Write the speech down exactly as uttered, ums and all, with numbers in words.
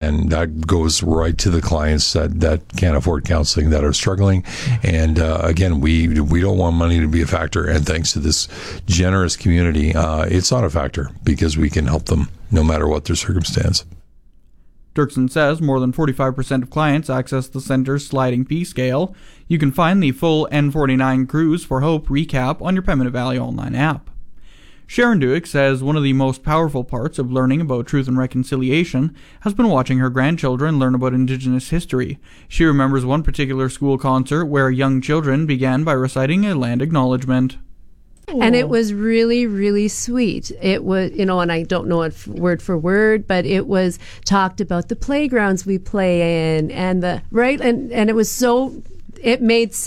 and that goes right to the clients that, that can't afford counseling, that are struggling. And uh, again, we we don't want money to be a factor. And thanks to this generous community, uh, it's not a factor because we can help them no matter what their circumstance. Dirksen says more than forty-five percent of clients access the center's sliding fee scale. You can find the full N forty-nine Cruise for Hope recap on your Pembina Valley Online app. Sharon Duick says one of the most powerful parts of learning about truth and reconciliation has been watching her grandchildren learn about Indigenous history. She remembers one particular school concert where young children began by reciting a land acknowledgement. And it was really, really sweet. It was, you know, and I don't know it word for word, but it was talked about the playgrounds we play in and the, right? And, and it was so, it made sense.